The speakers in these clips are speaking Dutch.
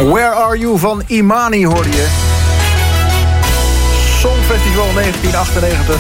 Where Are You van Imani hoorde je. Songfestival 1998.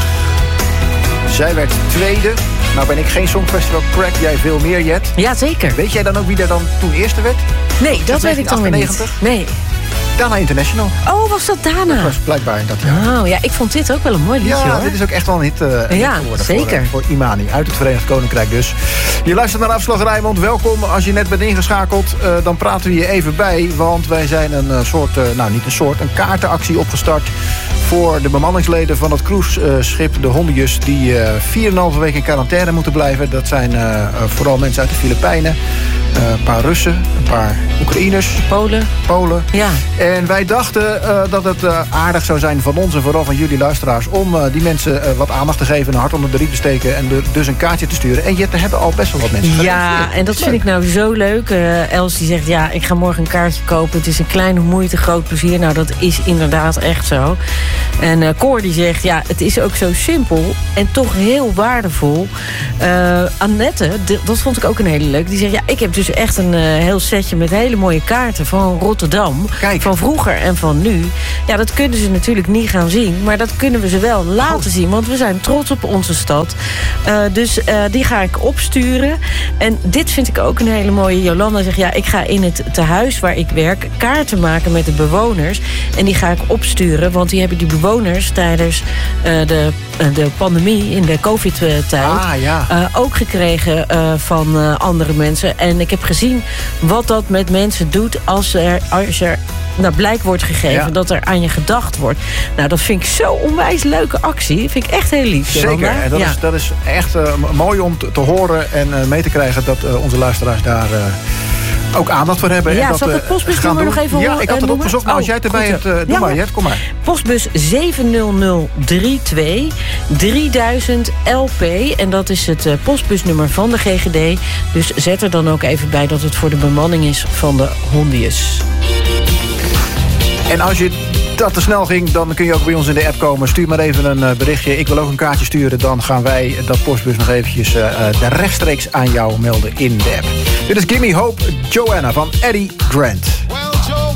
Zij werd tweede. Nou ben ik geen Songfestival crack, jij veel meer, Jet. Ja, zeker. Weet jij dan ook wie er dan toen eerste werd? Nee, dat weet ik dan weer niet. Nee. Dana International. Oh, was dat Dana? Dat was blijkbaar dat jaar. Oh ja, ik vond dit ook wel een mooi liedje, ja, hoor. Dit is ook echt wel een hit geworden zeker. Voor Imani uit het Verenigd Koninkrijk dus. Je luistert naar Afslag Rijnmond. Welkom. Als je net bent ingeschakeld, dan praten we je even bij. Want wij zijn een een kaartenactie opgestart voor de bemanningsleden van het cruiseschip de Hondius, die 4,5 weken in quarantaine moeten blijven. Dat zijn vooral mensen uit de Filipijnen. Een paar Russen, een paar Oekraïners. Polen. Ja. En wij dachten dat het aardig zou zijn van ons en vooral van jullie luisteraars om die mensen wat aandacht te geven, een hart onder de riem te steken en dus een kaartje te sturen. En er hebben al best wel wat mensen. Ja, en dat vind ik nou zo leuk. Els die zegt, ja, ik ga morgen een kaartje kopen. Het is een kleine moeite, groot plezier. Nou, dat is inderdaad echt zo. En Cor die zegt, ja, het is ook zo simpel en toch heel waardevol. Annette, dat vond ik ook een hele leuk. Die zegt, ja, ik heb dus echt een heel setje met hele mooie kaarten van Rotterdam. Kijk. Van vroeger en van nu. Ja, dat kunnen ze natuurlijk niet gaan zien. Maar dat kunnen we ze wel laten zien. Want we zijn trots op onze stad. Dus die ga ik opsturen. En dit vind ik ook een hele mooie. Jolanda zegt, ja, ik ga in het tehuis waar ik werk kaarten maken met de bewoners. En die ga ik opsturen. Want die hebben die bewoners tijdens de pandemie in de COVID-tijd ook gekregen van andere mensen. En ik heb gezien wat dat met mensen doet als er naar blijk wordt gegeven dat er aan je gedacht wordt. Nou, dat vind ik zo'n onwijs leuke actie. Dat vind ik echt heel lief. Zeker. En dat is echt mooi om te horen en mee te krijgen dat onze luisteraars daar ook aandacht voor hebben. Ja, en dat, zal ik het postbusnummer nog even Ja, ik had het opgezocht, maar als jij het erbij hebt, doe maar, Jet, kom maar. Postbus 70032 3000 LP. En dat is het postbusnummer van de GGD. Dus zet er dan ook even bij dat het voor de bemanning is van de Hondius. En als je dat te snel ging, dan kun je ook bij ons in de app komen. Stuur maar even een berichtje. Ik wil ook een kaartje sturen. Dan gaan wij dat postbus nog eventjes rechtstreeks aan jou melden in de app. Dit is Gimme Hope Joanna van Eddie Grant.